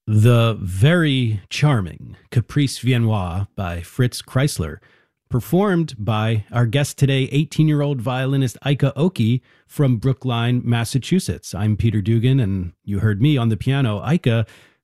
The very charming Caprice Viennois by Fritz Kreisler, performed by our guest today, 18-year-old violinist Aika Oki from Brookline, Massachusetts. I'm Peter Dugan, and you heard me on the piano. Aika,